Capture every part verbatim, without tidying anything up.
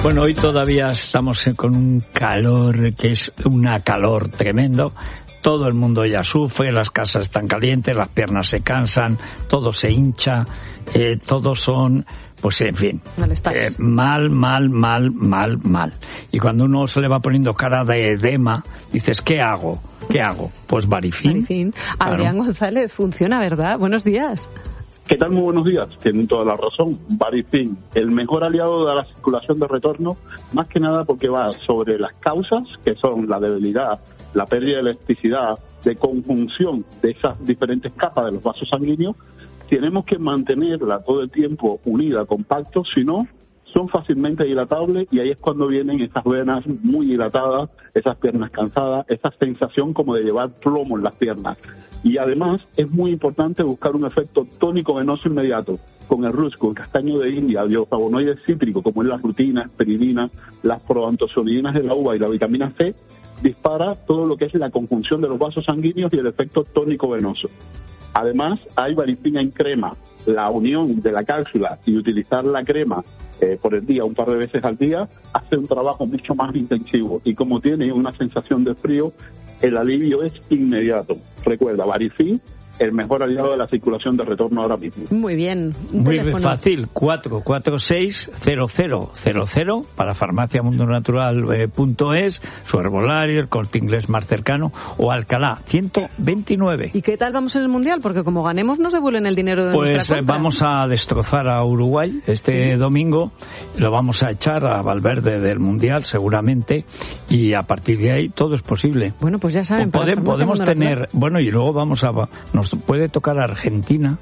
Bueno, hoy todavía estamos con un calor que es una calor tremendo. Todo el mundo ya sufre, las casas están calientes, las piernas se cansan, todo se hincha, eh, todos son, pues en fin, eh, mal, mal, mal, mal, mal. Y cuando uno se le va poniendo cara de edema, dices, ¿qué hago? ¿Qué hago? Pues Varifin. Varifin. Adrián claro. González, funciona, ¿verdad? Buenos días. ¿Qué tal? Muy buenos días. Tienen toda la razón. Varifin, el mejor aliado de la circulación de retorno, más que nada porque va sobre las causas, que son la debilidad, la pérdida de elasticidad, de conjunción de esas diferentes capas de los vasos sanguíneos. Tenemos que mantenerla todo el tiempo unida, compacto, si no, son fácilmente dilatables y ahí es cuando vienen esas venas muy dilatadas, esas piernas cansadas, esa sensación como de llevar plomo en las piernas. Y además es muy importante buscar un efecto tónico venoso inmediato con el rusco, el castaño de India, bioflavonoides cítricos como es la rutina, esperidina, las proantocianinas de la uva y la vitamina C, dispara todo lo que es la conjunción de los vasos sanguíneos y el efecto tónico venoso. Además, hay Varifin en crema. La unión de la cápsula y utilizar la crema eh, por el día, un par de veces al día, hace un trabajo mucho más intensivo. Y como tiene una sensación de frío, el alivio es inmediato. Recuerda, Varifin, el mejor aliado de la circulación de retorno ahora mismo. Muy bien. Muy fácil, cuatro cuatro seis cero cero cero cero para farmacia mundo natural punto es, su herbolario, el Corte Inglés más cercano, o Alcalá ciento veintinueve. ¿Y qué tal vamos en el Mundial? Porque como ganemos nos devuelven el dinero de pues nuestra compra. Pues vamos a destrozar a Uruguay este sí. domingo, lo vamos a echar a Valverde del Mundial seguramente, y a partir de ahí todo es posible. Bueno, pues ya saben. Pode, podemos tener, natural. Bueno, y luego vamos a... Nos puede tocar a Argentina.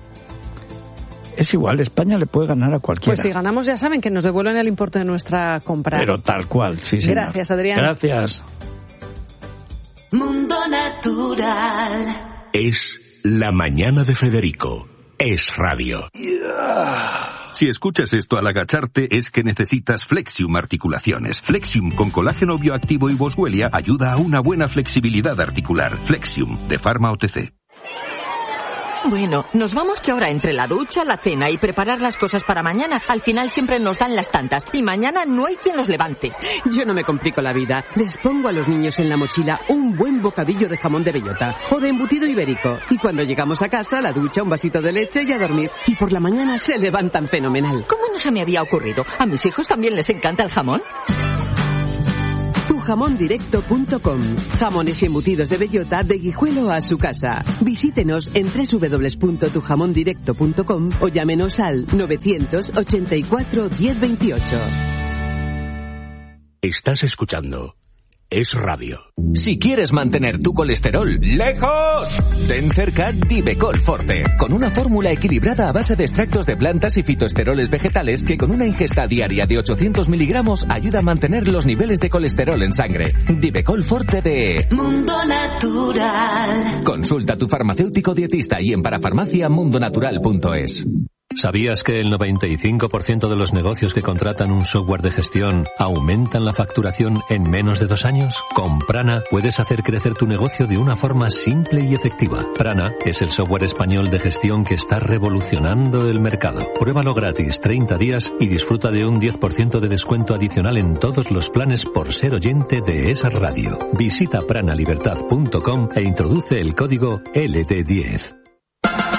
Es igual, España le puede ganar a cualquiera. Pues si ganamos ya saben que nos devuelven el importe de nuestra compra. Pero tal cual, sí, señor. Gracias, Adrián. Gracias. Mundo Natural. Es la mañana de Federico. Es radio. Yeah. Si escuchas esto al agacharte es que necesitas Flexium Articulaciones. Flexium con colágeno bioactivo y boswellia ayuda a una buena flexibilidad articular. Flexium, de Pharma O T C. Bueno, nos vamos que ahora entre la ducha, la cena y preparar las cosas para mañana, al final siempre nos dan las tantas y mañana no hay quien los levante. Yo no me complico la vida. Les pongo a los niños en la mochila un buen bocadillo de jamón de bellota o de embutido ibérico. Y cuando llegamos a casa, la ducha, un vasito de leche y a dormir. Y por la mañana se levantan fenomenal. ¿Cómo no se me había ocurrido? ¿A mis hijos también les encanta el jamón? tu jamón directo punto com. Jamones y embutidos de bellota de Guijuelo a su casa. Visítenos en doble u doble u doble u punto tu jamón directo punto com o llámenos al novecientos ochenta y cuatro diez veintiocho. Estás escuchando Es Radio. Si quieres mantener tu colesterol lejos, ten cerca Divecol Forte, con una fórmula equilibrada a base de extractos de plantas y fitoesteroles vegetales que con una ingesta diaria de ochocientos miligramos ayuda a mantener los niveles de colesterol en sangre. Divecol Forte de Mundo Natural. Consulta a tu farmacéutico dietista y en parafarmacia mundo natural punto es. ¿Sabías que el noventa y cinco por ciento de los negocios que contratan un software de gestión aumentan la facturación en menos de dos años? Con Prana puedes hacer crecer tu negocio de una forma simple y efectiva. Prana es el software español de gestión que está revolucionando el mercado. Pruébalo gratis treinta días y disfruta de un diez por ciento de descuento adicional en todos los planes por ser oyente de esa radio. Visita prana libertad punto com e introduce el código L D diez.